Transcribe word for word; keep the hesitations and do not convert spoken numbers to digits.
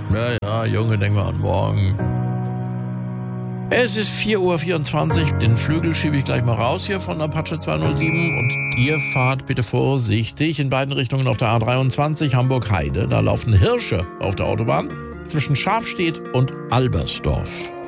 Ja, ja, Junge, denken wir an morgen. Es ist vier Uhr vierundzwanzig. Den Flügel schiebe ich gleich mal raus hier von Apache zweihundertsieben. Und ihr fahrt bitte vorsichtig in beiden Richtungen auf der A dreiundzwanzig Hamburg-Heide. Da laufen Hirsche auf der Autobahn zwischen Schafstedt und Albersdorf.